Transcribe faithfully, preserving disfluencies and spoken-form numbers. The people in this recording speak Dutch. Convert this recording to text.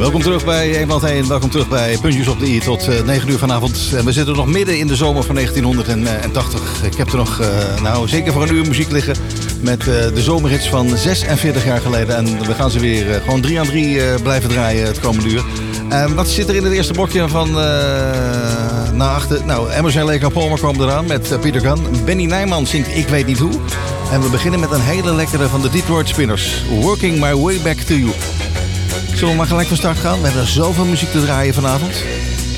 Welkom terug bij Eenmaal één. Welkom terug bij Puntjes op de i tot uh, negen uur vanavond. En we zitten nog midden in de zomer van negentienhonderdtachtig. Ik heb er nog uh, nou, zeker voor een uur muziek liggen met uh, de zomerhits van zesenveertig jaar geleden. En we gaan ze weer uh, gewoon drie aan drie uh, blijven draaien het komende uur. Uh, wat zit er in het eerste blokje van uh, naar achter? Nou, Emerson, Lake and Palmer kwam eraan met uh, Peter Gunn. Benny Nijman zingt Ik weet niet hoe. En we beginnen met een hele lekkere van de Detroit Spinners. Working my way back to you. Zullen we maar gelijk van start gaan? We hebben er zoveel muziek te draaien vanavond.